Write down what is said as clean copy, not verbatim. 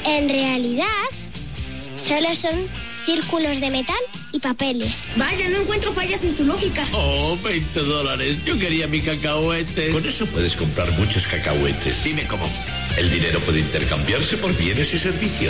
En realidad, solo son círculos de metal y papeles. Vaya, no encuentro fallas en su lógica. Oh, $20. Yo quería mi cacahuete. Con eso puedes comprar muchos cacahuetes. Dime cómo. El dinero puede intercambiarse por bienes y servicios.